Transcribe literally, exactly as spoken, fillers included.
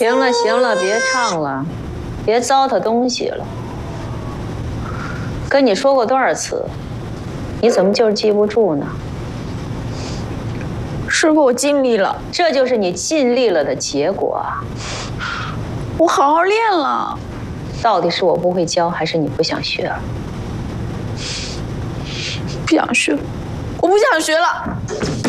行了行了，别唱了，别糟蹋东西了。跟你说过多少次，你怎么就是记不住呢？ 师傅，我尽力了， 这就是你尽力了的结果啊！ 我好好练了。 到底是我不会教，还是你不想学了？ 不想学，我不想学了。